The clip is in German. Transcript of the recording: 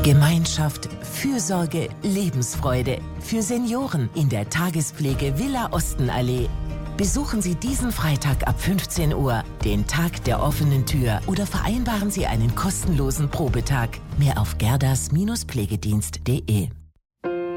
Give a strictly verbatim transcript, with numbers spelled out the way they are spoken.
Gemeinschaft, Fürsorge, Lebensfreude. Für Senioren in der Tagespflege Villa Ostenallee. Besuchen Sie diesen Freitag ab fünfzehn Uhr den Tag der offenen Tür oder vereinbaren Sie einen kostenlosen Probetag. Mehr auf gerdas Bindestrich pflegedienst punkt de.